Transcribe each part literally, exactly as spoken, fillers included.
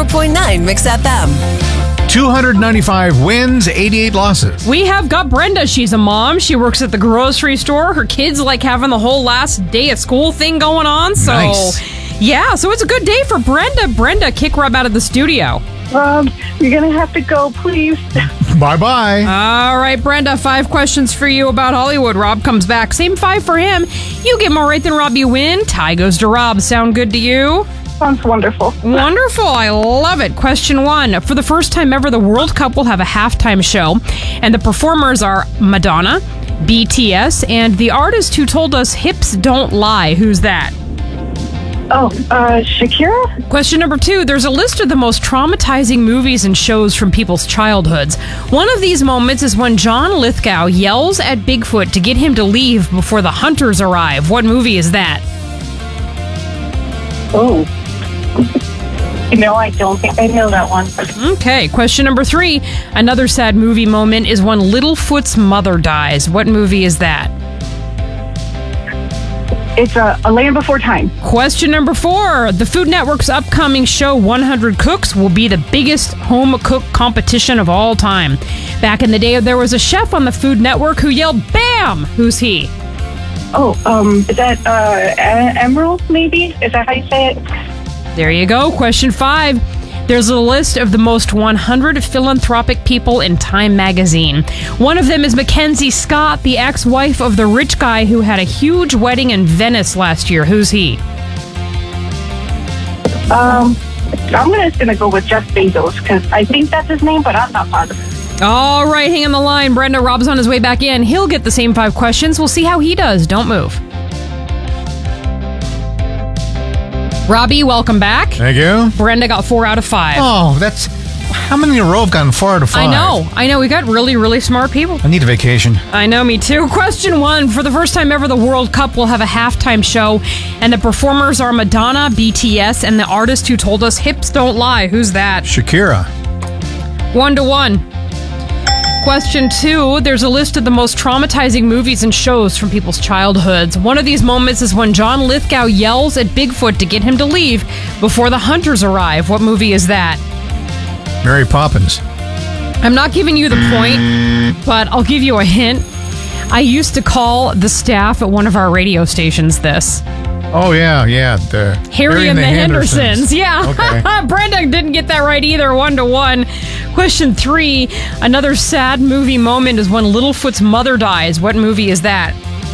ninety-four point nine Mix F M. two hundred ninety-five wins, eighty-eight losses. We have got Brenda. She's a mom. She works at the grocery store. Her kids like having the whole last day of school thing going on. So, nice. Yeah, so it's a good day for Brenda. Brenda, kick Rob out of the studio. Rob, you're going to have to go, please. Bye-bye. All right, Brenda, five questions for you about Hollywood. Rob comes back. Same five for him. You get more right than Rob, you win. Tie goes to Rob. Sound good to you? Sounds wonderful. Wonderful. I love it. Question one. For the first time ever, the World Cup will have a halftime show, and the performers are Madonna, B T S, and the artist who told us hips don't lie. Who's that? Oh, uh, Shakira? Question number two. There's a list of the most traumatizing movies and shows from people's childhoods. One of these moments is when John Lithgow yells at Bigfoot to get him to leave before the hunters arrive. What movie is that? Oh. No, I don't think I know that one. Okay. Question number three. Another sad movie moment is when Littlefoot's mother dies. What movie is that? It's a, a Land Before Time. Question number four. The Food Network's upcoming show, one hundred Cooks, will be the biggest home cook competition of all time. Back in the day, there was a chef on the Food Network who yelled, "Bam!" Who's he? Oh, um, is that uh, e- Emerald, maybe? Is that how you say it? There you go. Question five. There's a list of the most one hundred philanthropic people in Time magazine. One of them is Mackenzie Scott, the ex-wife of the rich guy who had a huge wedding in Venice last year. Who's he? Um, I'm just going to go with Jeff Bezos, because I think that's his name, but I'm not positive. All right, hang on the line. Brenda, Rob's on his way back in. He'll get the same five questions. We'll see how he does. Don't move. Robbie, welcome back. Thank you. Brenda got four out of five. Oh, that's... How many in a row have gotten four out of five? I know. I know. We got really, really smart people. I need a vacation. I know, me too. Question one. For the first time ever, the World Cup will have a halftime show, and the performers are Madonna, B T S, and the artist who told us hips don't lie. Who's that? Shakira. One to one. Question two, there's a list of the most traumatizing movies and shows from people's childhoods. One of these moments is when John Lithgow yells at Bigfoot to get him to leave before the hunters arrive. What movie is that? Mary Poppins. I'm not giving you the point, but I'll give you a hint. I used to call the staff at one of our radio stations this. Oh, yeah, yeah. The Harry, Harry and the, the Hendersons. Hendersons. Yeah. Okay. Brenda didn't get that right either. One to one. Question three. Another sad movie moment is when Littlefoot's mother dies. What movie is that?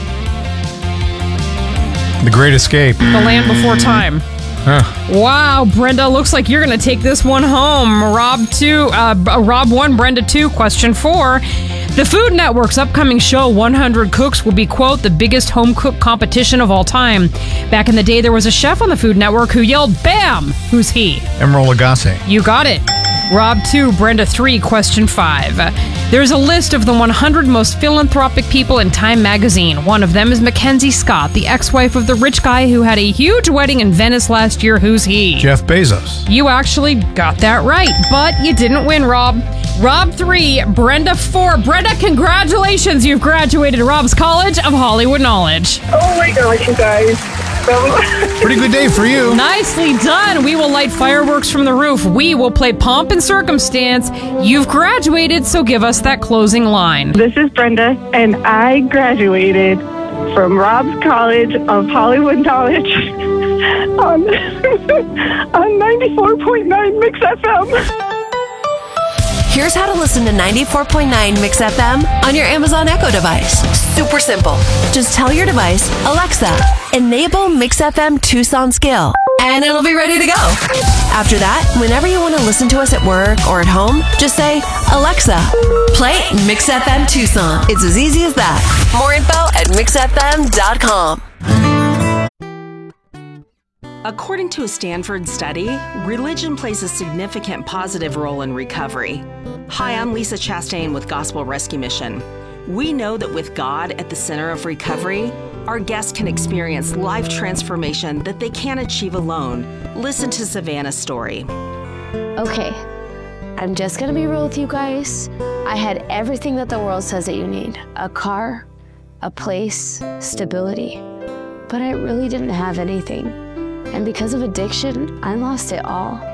The Great Escape. The Land Before Time. Huh. Wow, Brenda, looks like you're going to take this one home. Rob two, uh, Rob one, Brenda two. Question four. The Food Network's upcoming show, one hundred Cooks, will be, quote, the biggest home cook competition of all time. Back in the day, there was a chef on the Food Network who yelled, "Bam!" Who's he? Emeril Lagasse. You got it. Rob two, Brenda three, question five. There's a list of the one hundred most philanthropic people in Time magazine. One of them is Mackenzie Scott, the ex-wife of the rich guy who had a huge wedding in Venice last year. Who's he? Jeff Bezos. You actually got that right, but you didn't win, Rob. Rob three, Brenda four. Brenda, congratulations. You've graduated Rob's College of Hollywood Knowledge. Oh my gosh, you guys. Pretty good day for you. Nicely done. We will light fireworks from the roof. We will play Pomp and Circumstance. You've graduated, so give us that closing line. This is Brenda, and I graduated from Rob's College of Hollywood Knowledge on, on ninety-four point nine Mix F M. Here's how to listen to ninety-four point nine Mix F M on your Amazon Echo device. Super simple. Just tell your device, Alexa, enable Mix F M Tucson skill, and it'll be ready to go. After that, whenever you want to listen to us at work or at home, just say, Alexa, play Mix F M Tucson. It's as easy as that. More info at mix f m dot com. According to a Stanford study, religion plays a significant positive role in recovery. Hi, I'm Lisa Chastain with Gospel Rescue Mission. We know that with God at the center of recovery, our guests can experience life transformation that they can't achieve alone. Listen to Savannah's story. Okay, I'm just gonna be real with you guys. I had everything that the world says that you need. A car, a place, stability. But I really didn't have anything. And because of addiction, I lost it all.